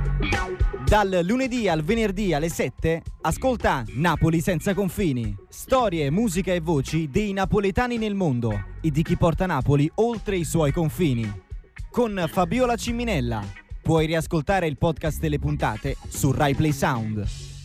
Dal lunedì al venerdì alle 7, ascolta Napoli senza confini. Storie, musica e voci dei napoletani nel mondo e di chi porta Napoli oltre i suoi confini. Con Fabiola Ciminella. Puoi riascoltare il podcast delle puntate su Rai Play Sound.